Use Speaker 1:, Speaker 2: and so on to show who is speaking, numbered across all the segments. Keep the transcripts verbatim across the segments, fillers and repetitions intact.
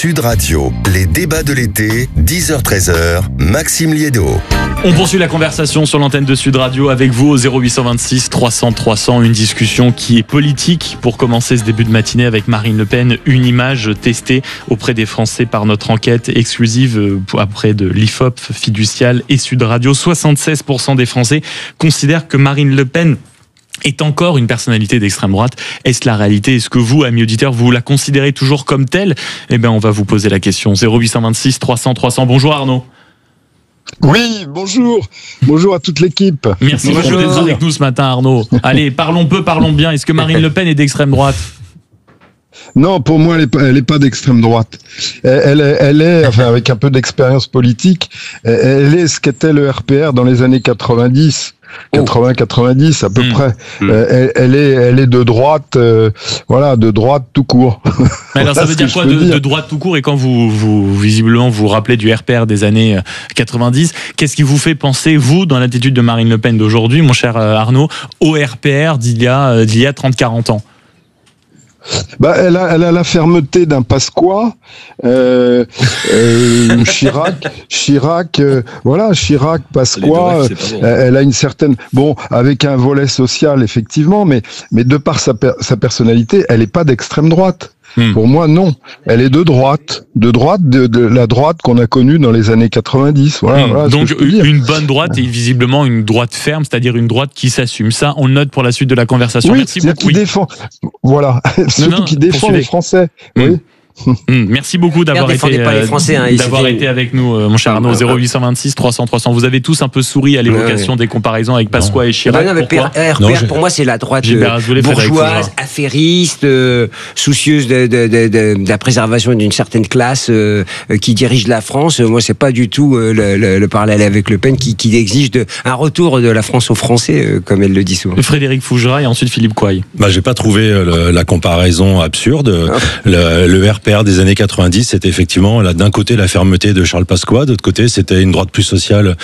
Speaker 1: Sud Radio, les débats de l'été, dix heures treize heures, Maxime Liédo.
Speaker 2: On poursuit la conversation sur l'antenne de Sud Radio avec vous au zéro huit cent vingt-six trois cents trois cents. Une discussion qui est politique pour commencer ce début de matinée avec Marine Le Pen. Une image testée auprès des Français par notre enquête exclusive après de l'I F O P, Fiducial et Sud Radio. soixante-seize pour cent des Français considèrent que Marine Le Pen est encore une personnalité d'extrême droite. Est-ce la réalité? Est-ce que vous, amis auditeurs, vous la considérez toujours comme telle? Eh bien, on va vous poser la question. zéro huit cent vingt-six trois cents trois cents. Bonjour Arnaud.
Speaker 3: Oui, bonjour. Bonjour à toute l'équipe.
Speaker 2: Merci beaucoup d'être avec nous ce matin, Arnaud. Allez, parlons peu, parlons bien. Est-ce que Marine Le Pen est d'extrême droite?
Speaker 3: Non, pour moi, elle est pas, elle est pas d'extrême droite. Elle, elle est, elle est, enfin, avec un peu d'expérience politique, elle est ce qu'était le R P R dans les années quatre-vingt-dix. quatre-vingts quatre-vingt-dix à peu mmh. près. Mmh. Euh, elle, elle est, elle est de droite, euh, voilà, de droite tout court.
Speaker 2: Mais alors ça veut dire quoi de, dire. de droite tout court? Et quand vous, vous visiblement vous rappelez du R P R des années quatre-vingt-dix, qu'est-ce qui vous fait penser, vous, dans l'attitude de Marine Le Pen d'aujourd'hui, mon cher Arnaud, au R P R d'il y a, d'il y a trente quarante ans?
Speaker 3: Bah, elle a, elle a la fermeté d'un Pasqua, euh, euh, Chirac, Chirac, euh, voilà, Chirac, Pasqua, euh, elle a une certaine, bon, avec un volet social effectivement, mais, mais de par sa, per, sa personnalité, elle est pas d'extrême droite. Hmm. Pour moi, non. Elle est de droite, de droite, de, de la droite qu'on a connue dans les années quatre-vingt-dix. Voilà, hmm. voilà
Speaker 2: Donc une bonne droite et visiblement une droite ferme, c'est-à-dire une droite qui s'assume. Ça, on le note pour la suite de la conversation.
Speaker 3: Oui,
Speaker 2: merci beaucoup.
Speaker 3: Qui oui. défend, voilà, non, surtout non, qui défend les Français. Hmm. Oui.
Speaker 2: Mmh, merci beaucoup d'avoir été,
Speaker 4: pas les Français, hein,
Speaker 2: d'avoir été avec nous, euh, mon cher Arnaud. Zéro huit cent vingt-six trois cents trois cents. Vous avez tous un peu souri à l'évocation ouais, ouais. des comparaisons avec Pasqua et Chirac.
Speaker 4: Non, non, mais R P R, non, pour moi, c'est la droite euh, bourgeoise, affairiste, euh, soucieuse de, de, de, de, de la préservation d'une certaine classe euh, qui dirige la France. Moi, c'est pas du tout euh, le, le, le parallèle avec Le Pen qui, qui exige de, un retour de la France aux Français, euh, comme elle le dit souvent.
Speaker 2: Frédéric Fougera et ensuite Philippe Coy.
Speaker 5: Bah, j'ai pas trouvé le, la comparaison absurde. Ah. Le, le R P R des années quatre-vingt-dix, c'était effectivement là d'un côté la fermeté de Charles Pasqua, d'autre côté c'était une droite plus sociale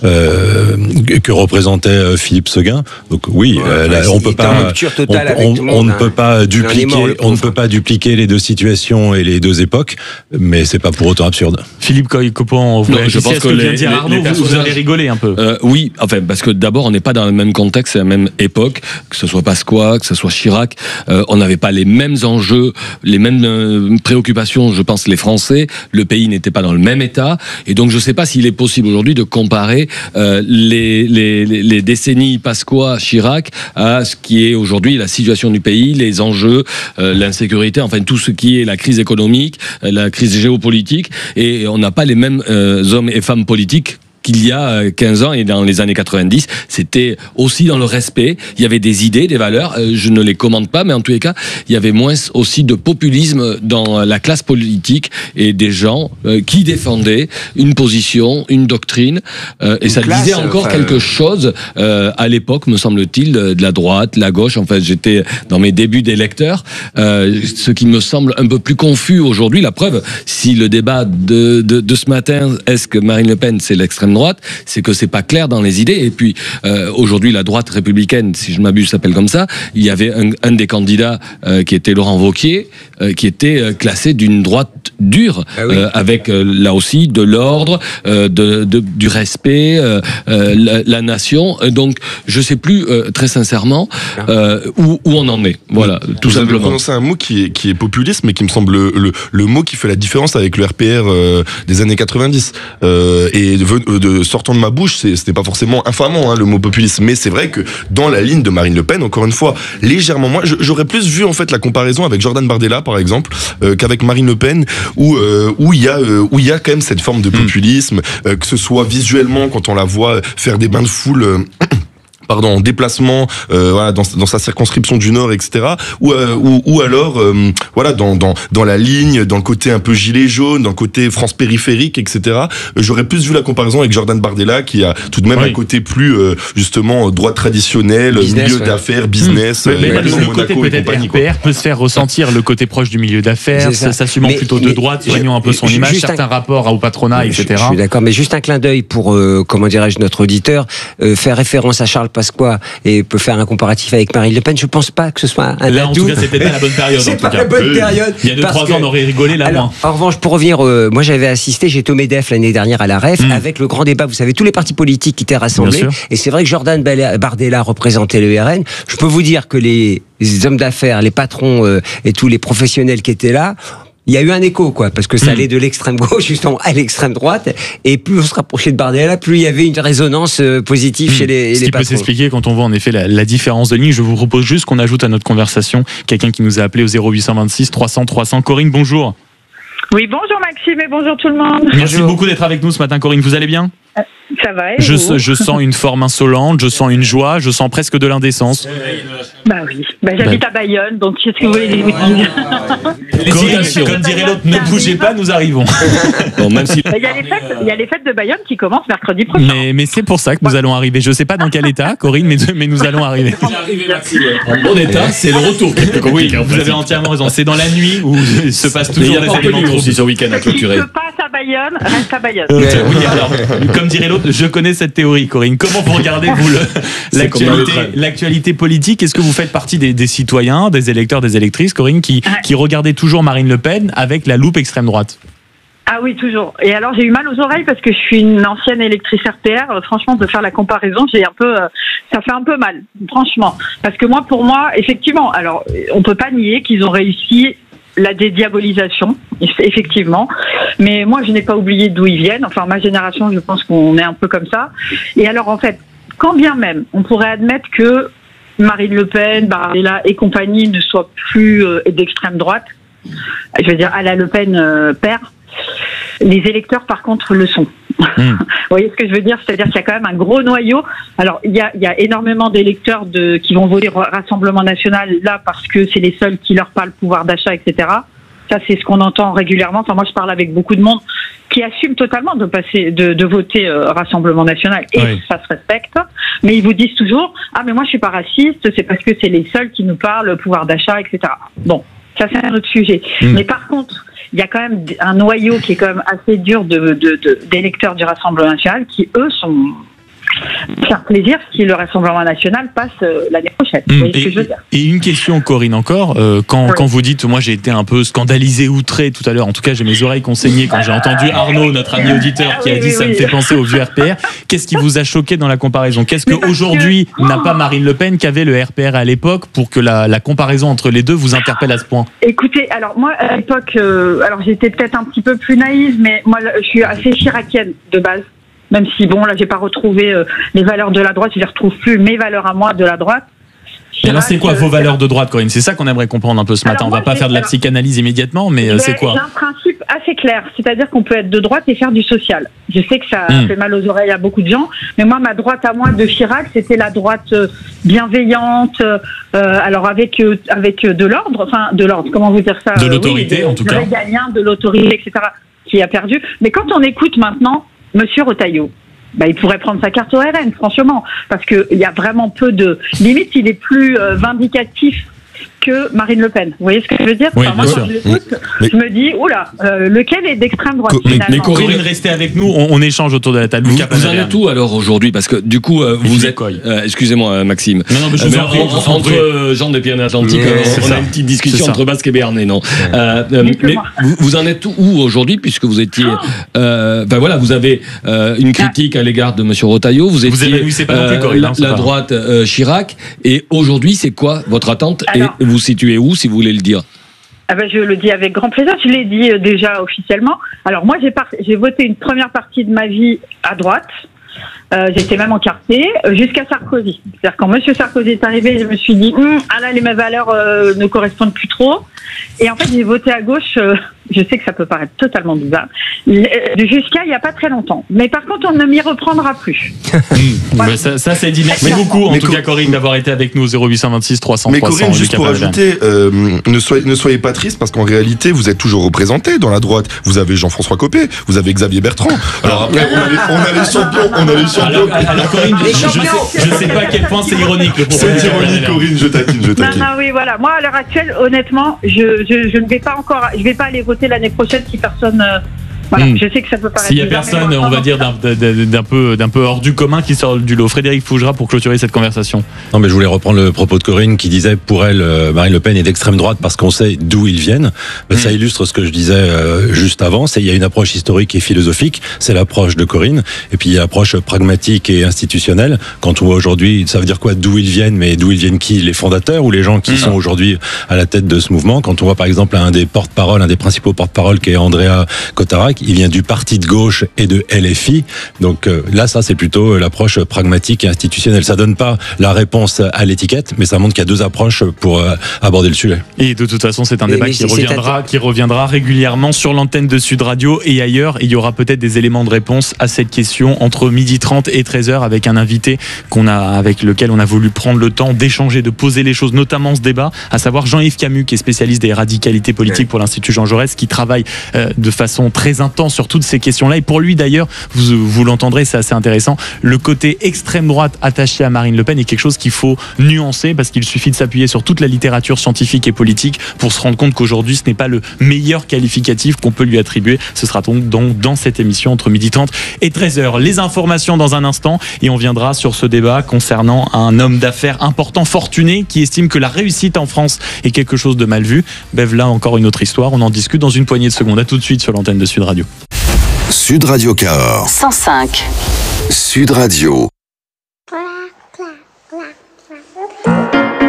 Speaker 5: euh, que représentait Philippe Séguin. Donc oui, ouais, euh, là, on peut pas, on, on, on ne peut pas dupliquer, on ne peut pas dupliquer les deux situations et les deux époques, mais c'est pas pour autant absurde.
Speaker 2: Philippe Coy-Copon, vous je pense que, que les, dire Arnaud, les vous, vous allez rigoler un peu.
Speaker 6: Euh, oui, enfin parce que d'abord on n'est pas dans le même contexte, c'est la même époque, que ce soit Pasqua, que ce soit Chirac, euh, on n'avait pas les mêmes enjeux, les mêmes euh, préoccupations. Je pense les Français, le pays n'était pas dans le même état, et donc je ne sais pas s'il est possible aujourd'hui de comparer euh, les, les, les décennies Pasqua, Chirac à ce qui est aujourd'hui la situation du pays, les enjeux, euh, l'insécurité, enfin tout ce qui est la crise économique, la crise géopolitique, et on n'a pas les mêmes euh, hommes et femmes politiques qu'il y a quinze ans et dans les années quatre-vingt-dix, c'était aussi dans le respect. Il y avait des idées, des valeurs. Je ne les commande pas, mais en tous les cas, il y avait moins aussi de populisme dans la classe politique et des gens qui défendaient une position, une doctrine. Et une ça classe, disait encore enfin... quelque chose à l'époque, me semble-t-il, de la droite, la gauche. Enfin, j'étais dans mes débuts d'électeur. Ce qui me semble un peu plus confus aujourd'hui. La preuve, si le débat de, de, de ce matin, est-ce que Marine Le Pen, c'est l'extrême droite, c'est que c'est pas clair dans les idées. Et puis euh, aujourd'hui la droite républicaine, si je m'abuse, s'appelle comme ça. Il y avait un, un des candidats euh, qui était Laurent Wauquiez, euh, qui était euh, classé d'une droite dure, ah oui. euh, avec euh, là aussi de l'ordre, euh, de, de, du respect, euh, euh, la, la nation. Donc je sais plus euh, très sincèrement euh, où, où on en est. Voilà, oui. tout
Speaker 7: Vous
Speaker 6: simplement.
Speaker 7: Vous avez prononcé un mot qui est, qui est populiste, mais qui me semble le, le, le mot qui fait la différence avec le R P R euh, des années quatre-vingt-dix. Euh, et de, de sortant de ma bouche, c'est, c'était pas forcément infamant hein, le mot populisme, mais c'est vrai que dans la ligne de Marine Le Pen, encore une fois, légèrement moins. J'aurais plus vu en fait la comparaison avec Jordan Bardella par exemple euh, qu'avec Marine Le Pen, où euh, où il y a euh, où il y a quand même cette forme de populisme, euh, que ce soit visuellement quand on la voit faire des bains de foule. Euh, pardon, en déplacement, euh, voilà, dans, dans sa circonscription du Nord, et cetera. Ou, euh, ou, ou alors, euh, voilà, dans, dans, dans la ligne, dans le côté un peu gilet jaune, dans le côté France périphérique, et cetera. J'aurais plus vu la comparaison avec Jordan Bardella, qui a tout de même oui. un côté plus, euh, justement, droite traditionnelle, business, milieu ouais. d'affaires, business.
Speaker 2: Mmh. Euh, mais le, le côté peut-être R P R peut se faire ressentir le côté proche du milieu d'affaires, s'assumant plutôt de droite, soignant un peu son image, certains un... rapports au patronat, et cetera.
Speaker 4: Je, je suis d'accord, mais juste un clin d'œil pour, euh, comment dirais-je, notre auditeur, euh, faire référence à Charles Pasqua et peut faire un comparatif avec Marine Le Pen, je pense pas que ce soit un
Speaker 2: Là,
Speaker 4: atout.
Speaker 2: en tout cas, c'était pas la bonne période.
Speaker 4: C'est
Speaker 2: en tout
Speaker 4: pas
Speaker 2: cas.
Speaker 4: la bonne période.
Speaker 2: Il y a deux trois ans, on aurait rigolé là.
Speaker 4: Alors, en revanche, pour revenir, euh, moi j'avais assisté, j'étais au MEDEF l'année dernière à la R E F mmh. avec le grand débat. Vous savez, tous les partis politiques qui étaient rassemblés. Et c'est vrai que Jordan Bardella représentait le R N. Je peux vous dire que les, les hommes d'affaires, les patrons euh, et tous les professionnels qui étaient là, il y a eu un écho, quoi, parce que ça allait de l'extrême gauche justement à l'extrême droite, et plus on se rapprochait de Bardella, plus il y avait une résonance euh, positive mmh. chez les,
Speaker 2: Ce
Speaker 4: les
Speaker 2: qui
Speaker 4: patrons.
Speaker 2: peut s'expliquer quand on voit en effet la, la différence de ligne. Je vous propose juste qu'on ajoute à notre conversation quelqu'un qui nous a appelé au zéro huit cent vingt-six trois cents trois cents. Corinne, bonjour.
Speaker 8: Oui, bonjour Maxime et bonjour tout le monde.
Speaker 2: Merci
Speaker 4: bonjour.
Speaker 2: beaucoup d'être avec nous ce matin, Corinne. Vous allez bien ?
Speaker 8: euh, Ça va. Et
Speaker 2: je,
Speaker 8: vous
Speaker 2: je sens une forme insolente, je sens une joie, je sens presque de l'indécence.
Speaker 8: Bah oui, bah, j'habite bah. à Bayonne, donc qu'est-ce que vous voulez que je vous dise ?
Speaker 2: Corinne, comme dirait l'autre, ne bougez pas, nous arrivons.
Speaker 8: Bon, même si... Il y a les fêtes, il y a les fêtes de Bayonne qui commencent mercredi prochain.
Speaker 2: Mais, mais c'est pour ça que nous allons arriver. Je ne sais pas dans quel état, Corinne, mais, mais nous allons arriver.
Speaker 6: En bon état, c'est le retour.
Speaker 2: Oui, vous avez entièrement raison. C'est dans la nuit où se passe toujours des événements
Speaker 6: aussi ce week-end à clôturer.
Speaker 8: Si tu passes à Bayonne, reste à Bayonne.
Speaker 2: Euh, oui, alors, comme dirait l'autre, je connais cette théorie, Corinne. Comment vous regardez, vous, le, l'actualité, l'actualité politique ? Est-ce que vous faites partie des, des citoyens, des électeurs, des électrices, Corinne, qui, ouais. qui regardaient toujours Marine Le Pen avec la loupe extrême droite ?
Speaker 8: Ah oui, toujours. Et alors, j'ai eu mal aux oreilles parce que je suis une ancienne électrice R P R. Franchement, de faire la comparaison, j'ai un peu, euh, ça fait un peu mal, franchement. Parce que moi, pour moi, effectivement, alors, on peut pas nier qu'ils ont réussi la dédiabolisation, effectivement. Mais moi, je n'ai pas oublié d'où ils viennent. Enfin, ma génération, je pense qu'on est un peu comme ça. Et alors, en fait, quand bien même, on pourrait admettre que Marine Le Pen, Bardella et compagnie ne soient plus euh, d'extrême droite, je veux dire, à la Le Pen euh, père, les électeurs, par contre, le sont. Mmh. Vous voyez ce que je veux dire ? C'est-à-dire qu'il y a quand même un gros noyau. Alors, il y a, il y a énormément d'électeurs de, qui vont voter Rassemblement National, là, parce que c'est les seuls qui leur parlent pouvoir d'achat, et cetera. Ça, c'est ce qu'on entend régulièrement. Enfin, moi, je parle avec beaucoup de monde qui assume totalement de passer, de, de voter euh, Rassemblement National, et oui. ça se respecte. Mais ils vous disent toujours, ah, mais moi, je suis pas raciste, c'est parce que c'est les seuls qui nous parlent pouvoir d'achat, et cetera. Bon, ça, c'est un autre sujet. Mmh. Mais par contre, il y a quand même un noyau qui est quand même assez dur de, de, de, d'électeurs du Rassemblement National qui, eux, sont... faire plaisir si le Rassemblement National passe euh, l'année prochaine. Mmh. Vous voyez
Speaker 2: et,
Speaker 8: ce que je veux dire ?
Speaker 2: Et une question, Corinne, encore. Euh, quand,
Speaker 8: oui.
Speaker 2: quand vous dites, moi j'ai été un peu scandalisé, outré tout à l'heure, en tout cas j'ai mes oreilles qui ont saigné quand j'ai entendu Arnaud, notre ami auditeur, qui
Speaker 8: oui,
Speaker 2: a dit
Speaker 8: oui,
Speaker 2: ça
Speaker 8: oui.
Speaker 2: me fait penser au vieux R P R. Qu'est-ce qui vous a choqué dans la comparaison ? Qu'est-ce qu'aujourd'hui que... n'a pas Marine Le Pen qu'avait le R P R à l'époque pour que la, la comparaison entre les deux vous interpelle à ce point ?
Speaker 8: Écoutez, alors moi à l'époque, euh, alors j'étais peut-être un petit peu plus naïve, mais moi je suis assez chiracienne de base. Même si, bon, là, j'ai pas retrouvé euh, les valeurs de la droite, je les retrouve plus, mes valeurs à moi de la droite.
Speaker 2: Et alors, c'est quoi vos valeurs de droite, Corinne ? C'est ça qu'on aimerait comprendre un peu ce matin. Alors, on va pas faire de la psychanalyse immédiatement, mais euh, c'est quoi ?
Speaker 8: J'ai un principe assez clair, c'est-à-dire qu'on peut être de droite et faire du social. Je sais que ça mmh. fait mal aux oreilles à beaucoup de gens, mais moi, ma droite à moi de Chirac, c'était la droite bienveillante, euh, alors avec euh, avec de l'ordre, enfin de l'ordre, comment vous dire ça ?
Speaker 2: De l'autorité,
Speaker 8: oui, de,
Speaker 2: en tout
Speaker 8: de
Speaker 2: cas.
Speaker 8: Régalien, de l'autorité, et cetera, qui a perdu. Mais quand on écoute maintenant Monsieur Retailleau, bah, il pourrait prendre sa carte au R N, franchement, parce que il y a vraiment peu de limite. Il est plus euh, vindicatif que Marine Le Pen. Vous voyez ce que je veux dire ?
Speaker 2: Oui,
Speaker 8: enfin, moi, quand je l'écoute,
Speaker 7: mais...
Speaker 8: je me dis, oula, euh, lequel est d'extrême droite ?
Speaker 2: Co- mais, mais Corinne, restez avec nous, on, on échange autour de la table.
Speaker 6: Vous, vous en êtes où alors aujourd'hui ? Parce que du coup, euh, vous êtes. Euh, excusez-moi, Maxime.
Speaker 2: Non, non, mais je
Speaker 6: euh,
Speaker 2: vous
Speaker 6: mais
Speaker 2: en prie,
Speaker 6: entre,
Speaker 2: je
Speaker 6: entre euh, gens des Pyrénées-Atlantiques,
Speaker 2: yeah,
Speaker 6: euh, on
Speaker 2: ça.
Speaker 6: a une petite discussion entre Basque et Béarnais, non euh, euh, Mais vous, vous en êtes où aujourd'hui, puisque vous étiez. Euh, ben voilà, vous avez euh, une critique à l'égard de Monsieur Retailleau. Vous étiez
Speaker 2: vous pas non plus, Corinne,
Speaker 6: la,
Speaker 2: hein,
Speaker 6: la droite euh, Chirac. Et aujourd'hui, c'est quoi votre attente ? Alors, et vous situez où, si vous voulez le dire ?
Speaker 8: Ah ben je le dis avec grand plaisir. Je l'ai dit euh, déjà officiellement. Alors moi, j'ai, par- j'ai voté une première partie de ma vie à droite. Euh, j'étais même encartée euh, jusqu'à Sarkozy. C'est-à-dire quand Monsieur Sarkozy est arrivé, je me suis dit hm, ah là les mes valeurs euh, ne correspondent plus trop. Et en fait j'ai voté à gauche. Euh, je sais que ça peut paraître totalement bizarre. Jusqu'à il y a pas très longtemps. Mais par contre on ne m'y reprendra plus.
Speaker 2: Voilà. Mais ça, ça c'est dit. Merci beaucoup en mais tout co- cas Corinne d'avoir été avec nous au zéro huit cent vingt-six trois cents.
Speaker 7: Mais Corinne, juste pour ajouter, euh, ne soyez ne soyez pas triste parce qu'en réalité vous êtes toujours représenté dans la droite. Vous avez Jean-François Copé, vous avez Xavier Bertrand. Alors après on a les, on a les champions, on a les champions.
Speaker 2: Alors, alors Corinne, je, je, sais, je sais pas à quel point c'est ironique. Le
Speaker 7: c'est ironique, Corinne, je taquine, je taquine.
Speaker 8: Non, non, oui, voilà. Moi, à l'heure actuelle, honnêtement, je, je, je ne vais pas encore, je vais pas aller voter l'année prochaine si personne euh, Voilà, mmh. je sais que ça peut paraître.
Speaker 2: S'il y a personne, on va dire, d'un, d'un, peu, d'un peu hors du commun qui sort du lot. Frédéric Fougera, pour clôturer cette conversation.
Speaker 5: Non, mais je voulais reprendre le propos de Corinne qui disait, pour elle, Marine Le Pen est d'extrême droite parce qu'on sait d'où ils viennent. Mmh. Ça illustre ce que je disais euh, juste avant. C'est il y a une approche historique et philosophique. C'est l'approche de Corinne. Et puis il y a l'approche pragmatique et institutionnelle. Quand on voit aujourd'hui, ça veut dire quoi, d'où ils viennent, mais d'où ils viennent qui? Les fondateurs ou les gens qui mmh. sont aujourd'hui à la tête de ce mouvement? Quand on voit par exemple un des porte-parole, un des principaux porte-parole qui est Andrea Cotarac, il vient du parti de gauche et de L F I. Donc euh, là, ça, c'est plutôt l'approche pragmatique et institutionnelle. Ça donne pas la réponse à l'étiquette, mais ça montre qu'il y a deux approches pour euh, aborder le sujet.
Speaker 2: Et de toute façon, c'est un débat qui reviendra, qui reviendra régulièrement sur l'antenne de Sud Radio et ailleurs. Et il y aura peut-être des éléments de réponse à cette question entre midi trente et treize heures avec un invité qu'on a, avec lequel on a voulu prendre le temps d'échanger, de poser les choses, notamment ce débat, à savoir Jean-Yves Camus, qui est spécialiste des radicalités politiques pour l'Institut Jean Jaurès, qui travaille euh, de façon très intense sur toutes ces questions-là. Et pour lui, d'ailleurs, vous, vous l'entendrez, c'est assez intéressant, le côté extrême droite attaché à Marine Le Pen est quelque chose qu'il faut nuancer, parce qu'il suffit de s'appuyer sur toute la littérature scientifique et politique pour se rendre compte qu'aujourd'hui, ce n'est pas le meilleur qualificatif qu'on peut lui attribuer. Ce sera donc dans, dans cette émission entre midi trente et treize heures. Les informations dans un instant, et on viendra sur ce débat concernant un homme d'affaires important, fortuné, qui estime que la réussite en France est quelque chose de mal vu. Bev, là, encore une autre histoire. On en discute dans une poignée de secondes. À tout de suite sur l'antenne de Sud Radio.
Speaker 1: Sud Radio Cahors.
Speaker 9: cent cinq.
Speaker 1: Sud Radio.